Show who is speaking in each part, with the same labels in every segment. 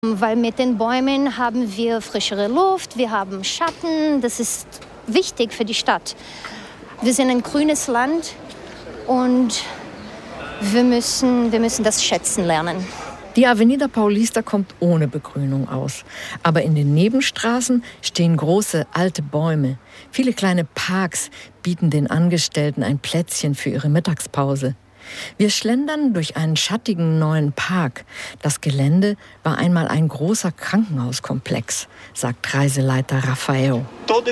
Speaker 1: Weil mit den Bäumen haben wir frischere Luft, wir haben Schatten. Das ist wichtig für die Stadt. Wir sind ein grünes Land und wir müssen das schätzen lernen.
Speaker 2: Die Avenida Paulista kommt ohne Begrünung aus. Aber in den Nebenstraßen stehen große, alte Bäume. Viele kleine Parks bieten den Angestellten ein Plätzchen für ihre Mittagspause. Wir schlendern durch einen schattigen neuen Park. Das Gelände war einmal ein großer Krankenhauskomplex, sagt Reiseleiter Rafael.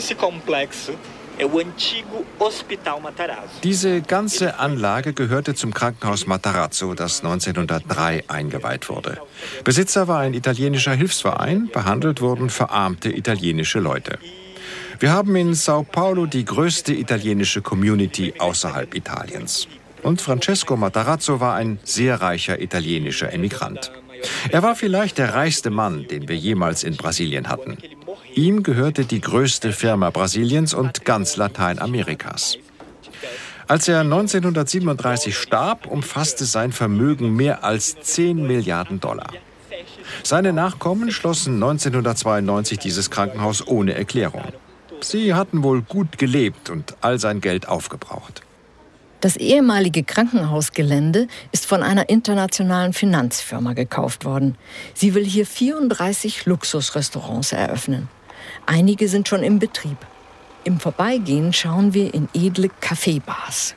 Speaker 3: Diese ganze Anlage gehörte zum Krankenhaus Matarazzo, das 1903 eingeweiht wurde. Besitzer war ein italienischer Hilfsverein, behandelt wurden verarmte italienische Leute. Wir haben in Sao Paulo die größte italienische Community außerhalb Italiens. Und Francesco Matarazzo war ein sehr reicher italienischer Emigrant. Er war vielleicht der reichste Mann, den wir jemals in Brasilien hatten. Ihm gehörte die größte Firma Brasiliens und ganz Lateinamerikas. Als er 1937 starb, umfasste sein Vermögen mehr als 10 Milliarden $. Seine Nachkommen schlossen 1992 dieses Krankenhaus ohne Erklärung. Sie hatten wohl gut gelebt und all sein Geld aufgebraucht.
Speaker 2: Das ehemalige Krankenhausgelände ist von einer internationalen Finanzfirma gekauft worden. Sie will hier 34 Luxusrestaurants eröffnen. Einige sind schon im Betrieb. Im Vorbeigehen schauen wir in edle Kaffeebars.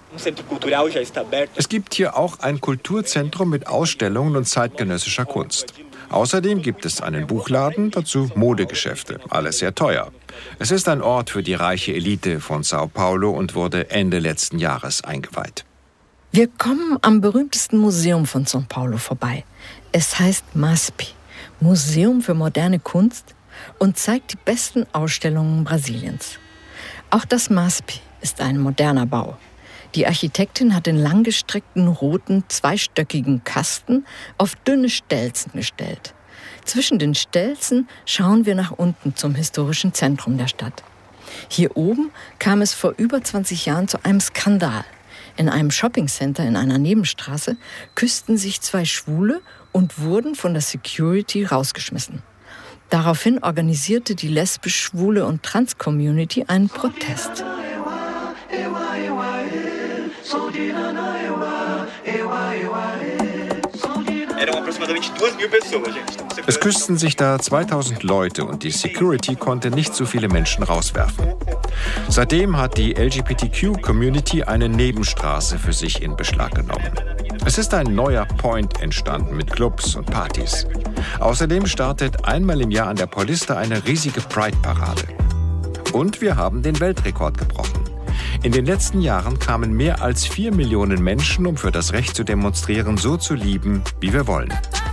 Speaker 3: Es gibt hier auch ein Kulturzentrum mit Ausstellungen und zeitgenössischer Kunst. Außerdem gibt es einen Buchladen, dazu Modegeschäfte, alles sehr teuer. Es ist ein Ort für die reiche Elite von Sao Paulo und wurde Ende letzten Jahres eingeweiht.
Speaker 2: Wir kommen am berühmtesten Museum von São Paulo vorbei. Es heißt MASP, Museum für moderne Kunst, und zeigt die besten Ausstellungen Brasiliens. Auch das MASP ist ein moderner Bau. Die Architektin hat den langgestreckten roten, zweistöckigen Kasten auf dünne Stelzen gestellt. Zwischen den Stelzen schauen wir nach unten zum historischen Zentrum der Stadt. Hier oben kam es vor über 20 Jahren zu einem Skandal. In einem Shoppingcenter in einer Nebenstraße küssten sich 2 Schwule und wurden von der Security rausgeschmissen. Daraufhin organisierte die lesbisch, schwule und Trans-Community einen Protest.
Speaker 3: Es küssten sich da 2000 Leute und die Security konnte nicht so viele Menschen rauswerfen. Seitdem hat die LGBTQ-Community eine Nebenstraße für sich in Beschlag genommen. Es ist ein neuer Point entstanden mit Clubs und Partys. Außerdem startet einmal im Jahr an der Paulista eine riesige Pride-Parade. Und wir haben den Weltrekord gebrochen. In den letzten Jahren kamen mehr als 4 Millionen Menschen, um für das Recht zu demonstrieren, so zu lieben, wie wir wollen.